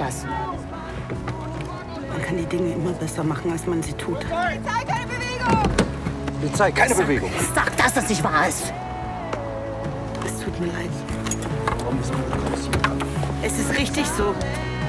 das? Man kann die Dinge immer besser machen, als man sie tut. Polizei, keine Bewegung! Polizei, keine Bewegung. Sag, dass das nicht wahr ist. Es tut mir leid. Warum ist man raus? Es ist richtig so.